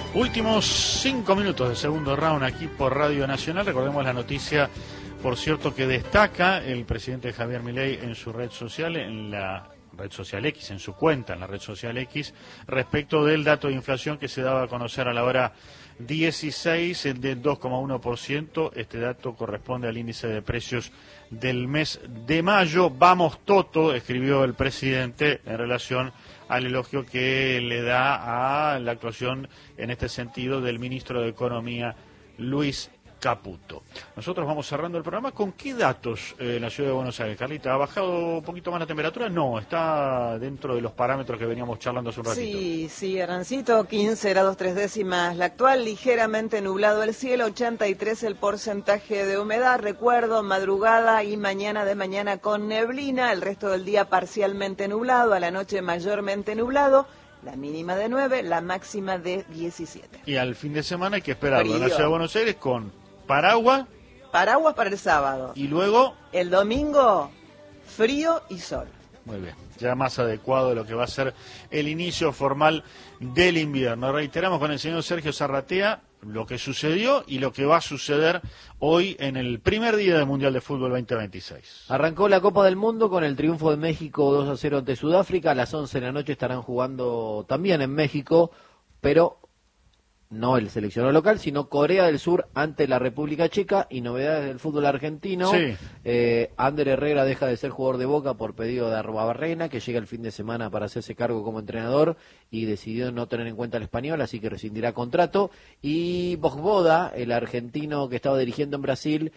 Últimos 5 minutos del segundo round aquí por Radio Nacional. Recordemos la noticia, por cierto, que destaca el presidente Javier Milei en su red social, en la red social X, en su cuenta, en la red social X, respecto del dato de inflación que se daba a conocer a la hora 16, el del 2,1%. Este dato corresponde al índice de precios del mes de mayo. Vamos Toto, escribió el presidente en relación al elogio que le da a la actuación en este sentido del ministro de Economía, Luis Caputo. Nosotros vamos cerrando el programa. ¿Con qué datos en la ciudad de Buenos Aires, Carlita? ¿Ha bajado un poquito más la temperatura? No, está dentro de los parámetros que veníamos charlando hace un ratito. Sí, Arancito, 15 grados 3 décimas la actual, ligeramente nublado el cielo, 83 el porcentaje de humedad. Recuerdo, madrugada y mañana de mañana con neblina, el resto del día parcialmente nublado, a la noche mayormente nublado. La mínima de 9, la máxima de 17. Y al fin de semana hay que esperarlo en la ciudad de Buenos Aires con paraguas para el sábado. Y luego el domingo, frío y sol. Muy bien, ya más adecuado a lo que va a ser el inicio formal del invierno. Reiteramos con el señor Sergio Zarratea lo que sucedió y lo que va a suceder hoy en el primer día del Mundial de Fútbol 2026. Arrancó la Copa del Mundo con el triunfo de México 2-0 ante Sudáfrica. A las 11 de la noche estarán jugando también en México, pero no el seleccionado local, sino Corea del Sur ante la República Checa. Y novedades del fútbol argentino. Sí. Ander Herrera deja de ser jugador de Boca por pedido de Arruabarrena, que llega el fin de semana para hacerse cargo como entrenador y decidió no tener en cuenta el español, así que rescindirá contrato. Y Vojvoda, el argentino que estaba dirigiendo en Brasil,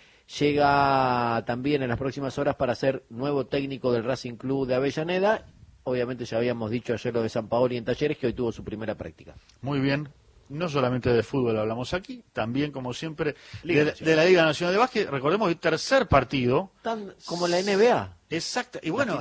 llega también en las próximas horas para ser nuevo técnico del Racing Club de Avellaneda. Obviamente ya habíamos dicho ayer lo de Sampaoli en Talleres, que hoy tuvo su primera práctica. Muy bien. No solamente de fútbol hablamos aquí, también, como siempre, de la Liga Nacional de Básquet. Recordemos el tercer partido. Tan como la NBA. Exacto. Y bueno,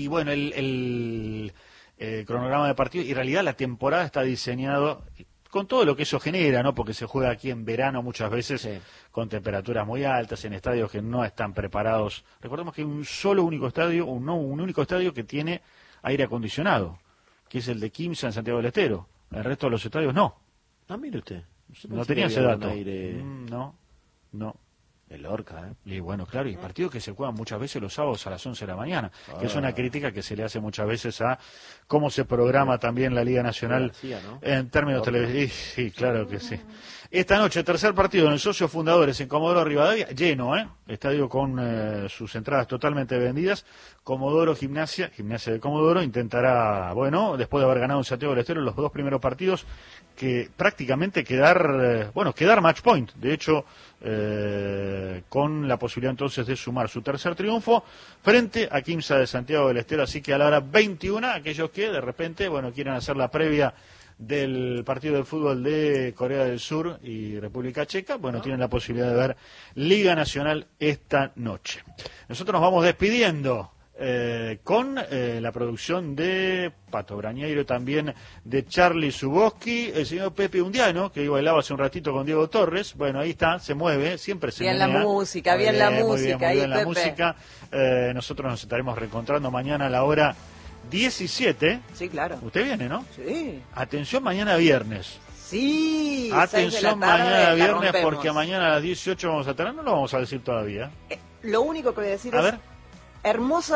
el cronograma de partido, y en realidad la temporada está diseñado con todo lo que eso genera, ¿no? Porque se juega aquí en verano muchas veces, sí, con temperaturas muy altas, en estadios que no están preparados. Recordemos que hay un único estadio que tiene aire acondicionado, que es el de Quimsa en Santiago del Estero. El resto de los estadios no. Ah, mire usted. No tenía ese dato. No. El Lorca, ¿eh? Y bueno, claro, y partidos que se juegan muchas veces los sábados a las 11 de la mañana, que es una crítica que se le hace muchas veces a cómo se programa también la Liga Nacional, García, ¿no? En términos televisivos. Sí, claro que sí. Esta noche, tercer partido en el Socios Fundadores en Comodoro Rivadavia, lleno, estadio con sus entradas totalmente vendidas. Comodoro Gimnasia de Comodoro intentará, después de haber ganado en Santiago del Estero los dos primeros partidos, que prácticamente quedar match point. De hecho, con la posibilidad entonces de sumar su tercer triunfo frente a Quimsa de Santiago del Estero. Así que a la hora 21, aquellos que de repente quieren hacer la previa del partido de fútbol de Corea del Sur y República Checa, tienen la posibilidad de ver Liga Nacional esta noche. Nosotros nos vamos despidiendo con la producción de Pato Brañeiro, también de Charlie Zuboski, el señor Pepe Undiano, que bailaba hace un ratito con Diego Torres. Ahí está, se mueve, siempre se mueve. Bien la música, bien la música. Muy bien la música. Nosotros nos estaremos reencontrando mañana a la hora 17. Sí, claro. Usted viene, ¿no? Sí. Atención mañana viernes. Sí. Atención mañana viernes, porque mañana a las 18 vamos a tener, no lo vamos a decir todavía. Lo único que voy a decir es hermosa